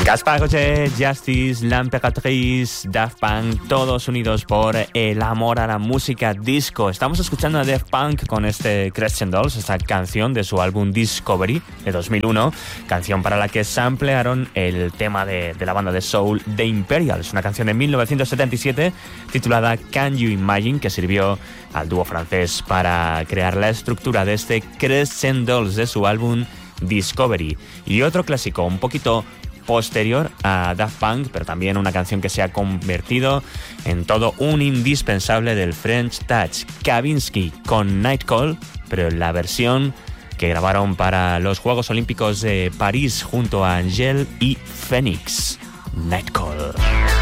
Gaspar Roger, Justice, L'Impératrice, Daft Punk, todos unidos por el amor a la música disco. Estamos escuchando a Daft Punk con este Crescendos, esta canción de su álbum Discovery de 2001, canción para la que samplearon el tema de la banda de soul The Imperials, una canción de 1977 titulada Can You Imagine, que sirvió al dúo francés para crear la estructura de este Crescendos de su álbum Discovery. Y otro clásico un poquito posterior a Daft Punk, pero también una canción que se ha convertido en todo un indispensable del French Touch, Kavinsky con Night Call, pero en la versión que grabaron para los Juegos Olímpicos de París junto a Angèle y Phoenix. Night Call.